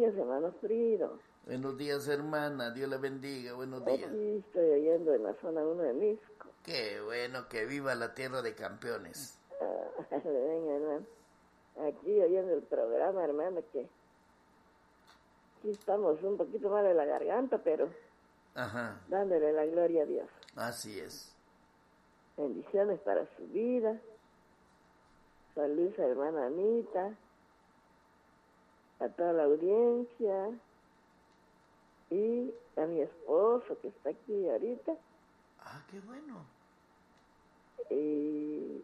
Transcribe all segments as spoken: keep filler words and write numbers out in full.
días, hermano Frido. Buenos días, hermana. Dios la bendiga. Buenos días. Aquí estoy oyendo en la zona uno de Misco. Qué bueno, que viva la tierra de campeones. Ah, venga, hermano. Aquí oyendo el programa, hermano, que aquí estamos un poquito mal de la garganta, pero Ajá. dándole la gloria a Dios. Así es. Bendiciones para su vida. Saludos a hermana Anita, a toda la audiencia y a mi esposo que está aquí ahorita. Ah, qué bueno. Y,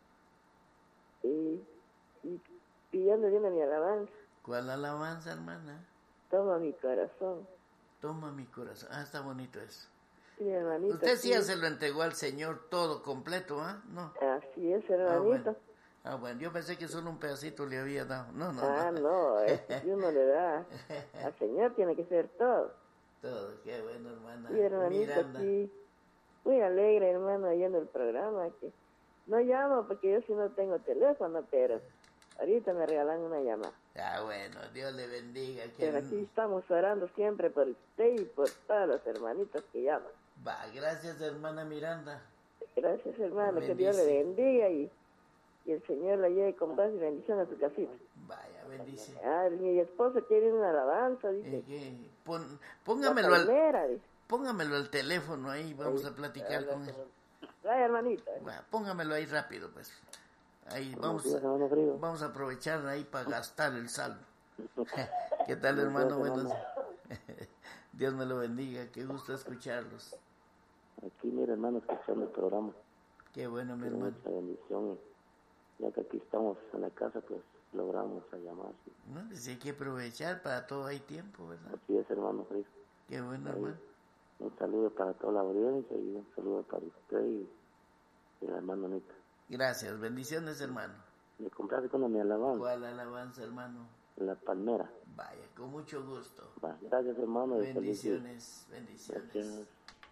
y, y pidiéndole una mi alabanza. ¿Cuál alabanza, hermana? Toma mi corazón. Toma mi corazón. Ah, está bonito eso. Sí, hermanito. Usted sí ya sí. se lo entregó al Señor todo completo, ¿ah? ¿eh? No. Así es, hermanito. Ah bueno. ah, bueno. Yo pensé que solo un pedacito le había dado. No, no, Ah, no. no, es que si uno le da al Señor tiene que ser todo. Todo, qué bueno, hermana. Sí, hermanito, Miranda. aquí muy alegre, hermano, oyendo el programa, que no llamo porque yo sí no tengo teléfono, pero ahorita me regalan una llamada. Ah, bueno, Dios le bendiga. Que... Pero aquí estamos orando siempre por usted y por todos los hermanitos que llaman. Va, gracias, hermana Miranda. Gracias, hermano, Bendice. que Dios le bendiga y, y el Señor la lleve con paz y bendición a su casita. Vaya, bendice. Ah, mi esposo quiere una alabanza, dice. Eh, ¿qué? Pon, póngamelo, palmera, al, dice. póngamelo al teléfono ahí, vamos a platicar con él. Vaya, hermanito. Va, póngamelo ahí rápido, pues. Ahí vamos, días, vamos a aprovechar ahí para gastar el saldo. ¿Qué tal, hermano? Buenos... Dios me lo bendiga, qué gusto escucharlos. Aquí, mira, hermano, escuchando el programa. Qué bueno, mi Tiene hermano. mucha bendición. Ya que aquí estamos en la casa, pues logramos a llamar. ¿Sí? No, pues hay que aprovechar, para todo hay tiempo, ¿verdad? Así es, hermano Cristo. Qué bueno, Ahí, hermano. un saludo para toda la audiencia y un saludo para usted y, y la hermana Anita. Gracias, bendiciones, hermano. ¿Me compraste con mi alabanza? ¿Cuál alabanza, hermano? La palmera. Vaya, con mucho gusto. Va, gracias, hermano. Bendiciones, bendiciones. Gracias.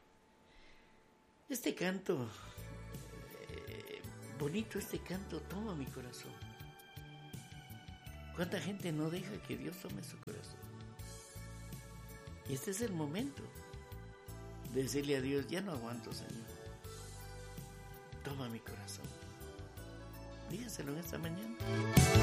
Este canto, eh, bonito este canto, toma mi corazón. ¿Cuánta gente no deja que Dios tome su corazón? Y este es el momento de decirle a Dios, ya no aguanto, Señor. Toma mi corazón. Dígaselo en esta mañana.